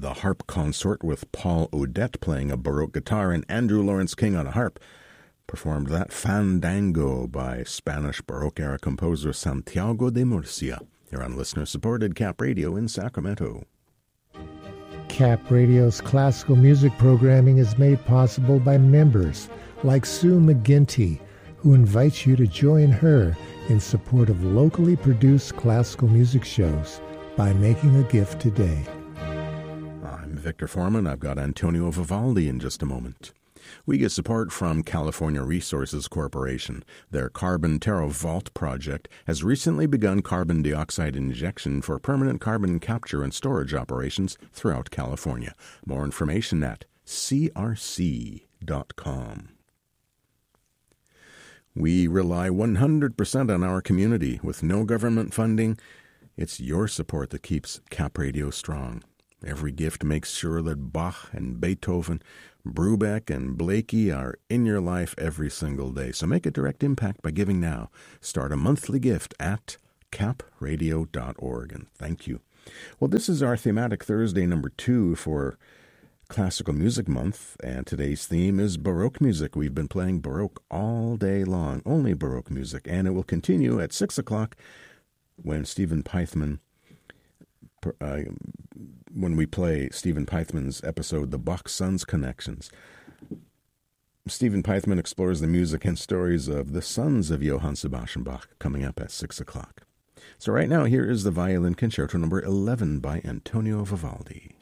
the Harp Consort with Paul Odette playing a Baroque guitar and Andrew Lawrence King on a harp. Performed that Fandango by Spanish Baroque-era composer Santiago de Murcia. Here on listener-supported Cap Radio in Sacramento. Cap Radio's classical music programming is made possible by members like Sue McGinty, who invites you to join her in support of locally produced classical music shows by making a gift today. I'm Victor Foreman. I've got Antonio Vivaldi in just a moment. We get support from California Resources Corporation. Their Carbon Terra Vault project has recently begun carbon dioxide injection for permanent carbon capture and storage operations throughout California. More information at crc.com. We rely 100% on our community. With no government funding, it's your support that keeps Cap Radio strong. Every gift makes sure that Bach and Beethoven, Brubeck and Blakey are in your life every single day. So make a direct impact by giving now. Start a monthly gift at capradio.org. And thank you. Well, this is our thematic Thursday number 2 for Classical Music Month, and today's theme is Baroque music. We've been playing Baroque all day long, only Baroque music, and it will continue at 6 o'clock when when we play Stephen Pythman's episode, The Bach Sons Connections. Stephen Pythman explores the music and stories of the sons of Johann Sebastian Bach, coming up at 6 o'clock. So right now, here is the Violin Concerto number 11 by Antonio Vivaldi.